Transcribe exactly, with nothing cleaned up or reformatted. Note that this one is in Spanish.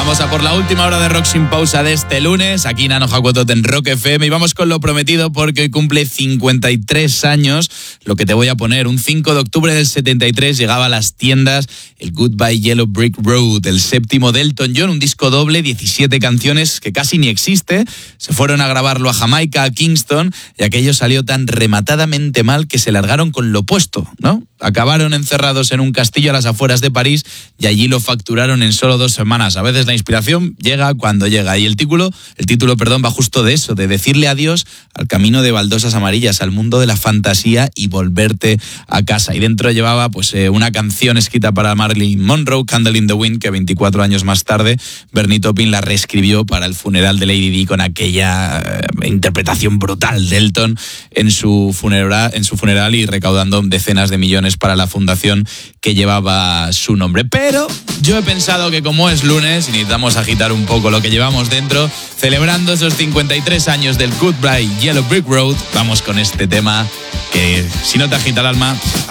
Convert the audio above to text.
Vamos a por la última hora de Rock Sin Pausa de este lunes, aquí en Anoja Cuotot en Rock F M, y vamos con lo prometido porque hoy cumple cincuenta y tres años, lo que te voy a poner. Un cinco de octubre del setenta y tres llegaba a las tiendas el Goodbye Yellow Brick Road, el séptimo de Elton John, un disco doble, diecisiete canciones que casi ni existe. Se fueron a grabarlo a Jamaica, a Kingston, y aquello salió tan rematadamente mal que se largaron con lo opuesto, ¿no? Acabaron encerrados en un castillo a las afueras de París y allí lo facturaron en solo dos semanas. A veces la inspiración llega cuando llega, y el título, el título, perdón, va justo de eso, de decirle adiós al camino de baldosas amarillas, al mundo de la fantasía y volverte a casa. Y dentro llevaba pues eh, una canción escrita para Marilyn Monroe, Candle in the Wind, que veinticuatro años más tarde Bernie Taupin la reescribió para el funeral de Lady Di con aquella eh, interpretación brutal de Elton en su funeral, en su funeral y recaudando decenas de millones para la fundación que llevaba su nombre. Pero yo he pensado que como es lunes y necesitamos agitar un poco lo que llevamos dentro, celebrando esos cincuenta y tres años del Goodbye Yellow Brick Road, vamos con este tema que si no te agita el alma,